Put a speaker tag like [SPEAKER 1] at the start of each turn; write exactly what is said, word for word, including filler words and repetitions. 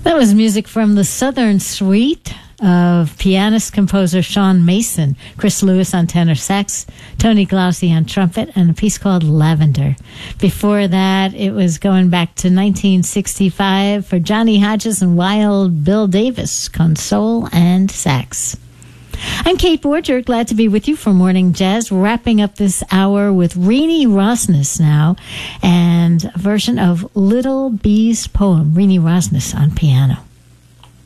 [SPEAKER 1] That was music from the Southern Suite of pianist composer Sean Mason, Chris Lewis on tenor sax, Tony Glaucy on trumpet, and a piece called Lavender. Before that, it was going back to nineteen sixty-five for Johnny Hodges and Wild Bill Davis, console and sax. I'm Kate Borger, glad to be with you for Morning Jazz, wrapping up this hour with Renee Rosnes now, and a version of Little Bee's poem, Renee Rosnes on piano.